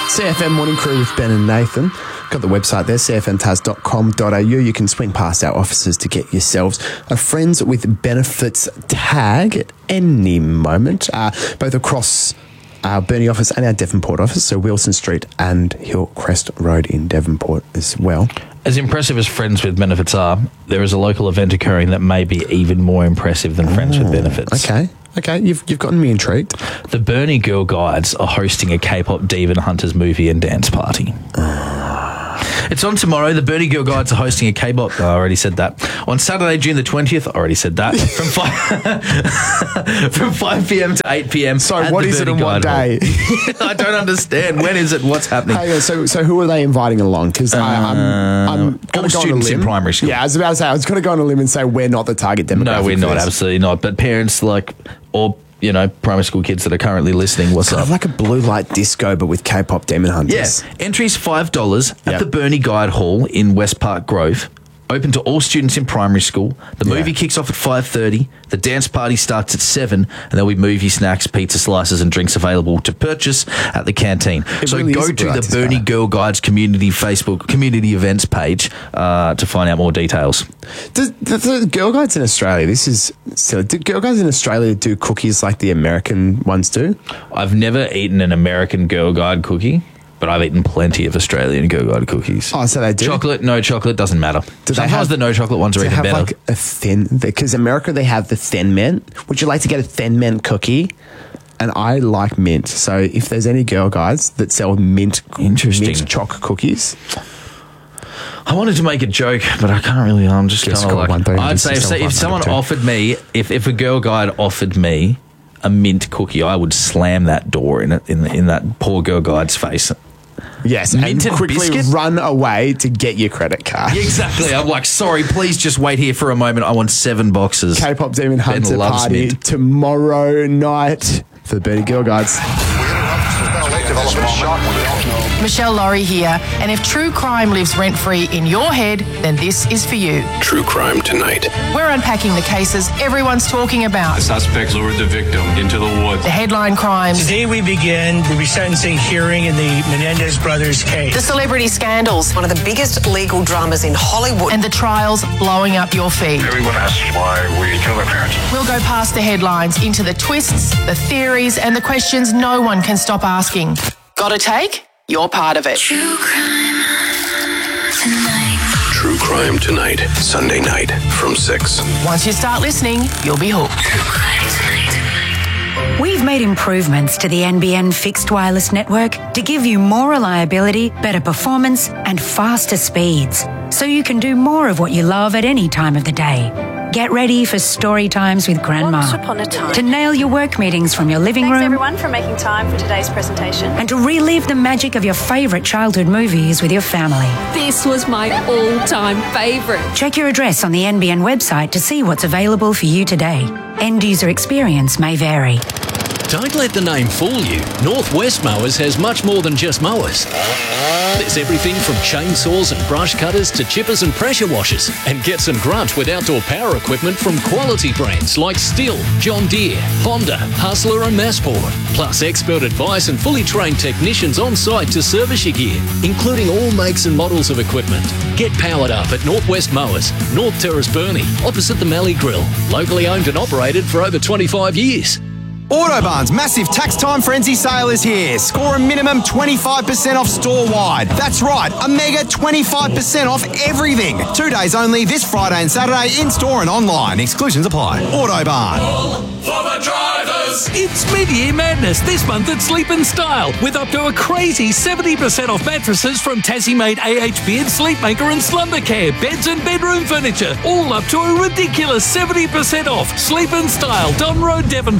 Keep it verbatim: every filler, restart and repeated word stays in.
C F M Morning Crew with Ben and Nathan. Got the website there, c f m tas dot com dot a u. You can swing past our offices to get yourselves a Friends with Benefits tag at any moment, uh, both across our Burnie office and our Devonport office, so Wilson Street and Hillcrest Road in Devonport as well. As impressive as Friends with Benefits are, there is a local event occurring that may be even more impressive than Friends oh, with Benefits. Okay. Okay, you've you've gotten me intrigued. The Burnie Girl Guides are hosting a K-pop Demon Hunters movie and dance party. It's on tomorrow. The Burnie Girl Guides are hosting a K-pop. Oh, I already said that. On Saturday, June the twentieth. I already said that. From five from five p.m. to eight p.m. Sorry, what is it and what day? I don't understand. When is it? What's happening? Hey, so so who are they inviting along? Because uh, I'm I'm all going to go on a students limb. in primary school. Yeah, I was about to say I was going to go on a limb and say we're not the target demographic. No, we're for not. this. Absolutely not. But parents, like, or you know, primary school kids that are currently listening, what's Kind up? of like a blue light disco, but with K-pop Demon Hunters. Yes. Entries five dollars at Yep. the Burnie Guide Hall in West Park Grove. Open to all students in primary school. The movie Yeah. kicks off at five thirty. The dance party starts at seven, and there'll be movie snacks, pizza slices, and drinks available to purchase at the canteen. It so really go is a to good the idea. Burnie Girl Guides community Facebook community events page uh, to find out more details. Does, the, the Girl Guides in Australia, this is silly. Do Girl Guides in Australia do cookies like the American ones do? I've never eaten an American Girl Guide cookie, but I've eaten plenty of Australian Girl Guide cookies. Oh, so they do? Chocolate, no chocolate, doesn't matter. Do they Sometimes have- the no chocolate ones are Do they even have better. like a thin, because America they have the Thin Mint. Would you like to get a Thin Mint cookie? And I like mint. So if there's any Girl Guides that sell mint, Interesting. mint choc cookies, I wanted to make a joke, but I can't really. I'm just Just kind of got one like. thing, I'd just say if, yourself say if one someone thing too. offered me, if, if a Girl Guide offered me a mint cookie, I would slam that door in it in in that poor Girl Guide's face. yes, Mint and and quickly biscuit? run away to get your credit card. Exactly. I'm like, sorry, please just wait here for a moment. I want seven boxes. K-pop Demon Hunter loves party mint. tomorrow night for the Burnie Girl Guides. Michelle Laurie here, and if true crime lives rent-free in your head, then this is for you. True crime tonight. We're unpacking the cases everyone's talking about. The suspect lured the victim into the woods. The headline crimes, Today we begin the resentencing hearing in the Menendez brothers case. the celebrity scandals, One of the biggest legal dramas in Hollywood. and the trials blowing up your feed. Everyone asks why we killed our parents. We'll go past the headlines into the twists, the theories, and the questions no one can stop asking. Got a take? You're part of it. True crime tonight. Sunday night from six. Once you start listening, you'll be hooked. We've made improvements to the N B N fixed wireless network to give you more reliability, better performance, and faster speeds, so you can do more of what you love at any time of the day. Get ready for story times with Grandma. Once upon a time. To nail your work meetings from your living Thanks room everyone for making time for today's presentation. and to relive the magic of your favourite childhood movies with your family. This was my all-time favourite. Check your address on the N B N website to see what's available for you today. End user experience may vary. Don't let the name fool you. Northwest Mowers has much more than just mowers. There's everything from chainsaws and brush cutters to chippers and pressure washers. And get some grunt with outdoor power equipment from quality brands like Stihl, John Deere, Honda, Hustler and Massport. Plus expert advice and fully trained technicians on site to service your gear, including all makes and models of equipment. Get powered up at Northwest Mowers, North Terrace Burnie, opposite the Mallee Grill. Locally owned and operated for over twenty-five years. Autobarn's massive tax time frenzy sale is here. Score a minimum twenty-five percent off store-wide. That's right, a mega twenty-five percent off everything. Two days only this Friday and Saturday in-store and online. Exclusions apply. Autobarn. For the drivers! It's mid-year madness this month at Sleep and Style with up to a crazy seventy percent off mattresses from Tassie-made A H Beard, Sleepmaker and Slumber Care, beds and bedroom furniture, all up to a ridiculous seventy percent off. Sleep and Style, Don Road, Devon.